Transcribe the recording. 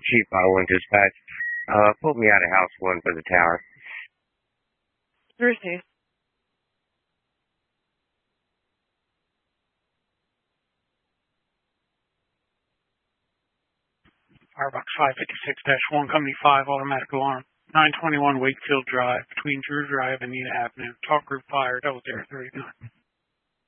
Chief 501 Dispatch. Put me out of House 1 for the tower. Received. Firebox 556-1, Company 5, automatic alarm. 921 Wakefield Drive, between Drew Drive and Nina Avenue. Talk group fire, Delaware 39.